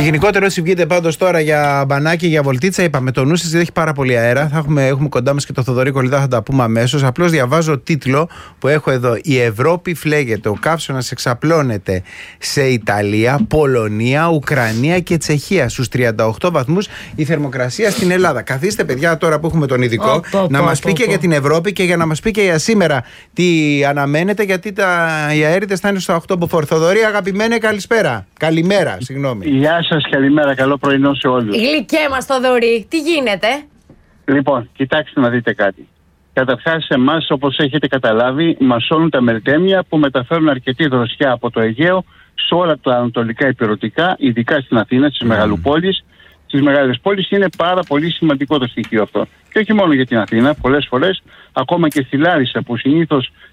γενικότερο, όσοι βγείτε πάντως τώρα για μπανάκι, για βολτίτσα, είπαμε το νου σας έχει πάρα πολύ αέρα. Έχουμε κοντά μας και το Θοδωρή Κολυδά, θα τα πούμε αμέσως. Απλώς διαβάζω τίτλο που έχω εδώ. Η Ευρώπη φλέγεται. Ο καύσωνας εξαπλώνεται σε Ιταλία, Πολωνία, Ουκρανία και Τσεχία. Στους 38 βαθμούς η θερμοκρασία στην Ελλάδα. Καθίστε, παιδιά, τώρα που έχουμε τον ειδικό, να μας πει και για την Ευρώπη και για να μας πει και για σήμερα τι αναμένεται, γιατί οι αέριδες θα είναι στο 8 μποφόρ. Θοδωρή, αγαπημένε, καλησπέρα. Καλημέρα, συγγνώμη. Γεια σας, καλημέρα, καλό πρωινό σε όλους. Γλυκέ μας, Θοδωρή, τι γίνεται? Λοιπόν, κοιτάξτε να δείτε κάτι. Καταρχάς, εμάς, όπως έχετε καταλάβει, μασώνουν τα μελτέμια που μεταφέρουν αρκετή δροσιά από το Αιγαίο σε όλα τα ανατολικά υπηρετικά, ειδικά στην Αθήνα, στις μεγαλοπόλεις. Στις μεγάλες πόλεις είναι πάρα πολύ σημαντικό το στοιχείο αυτό. Και όχι μόνο για την Αθήνα, πολλές φορές, ακόμα και στη Λάρισα, που συνήθως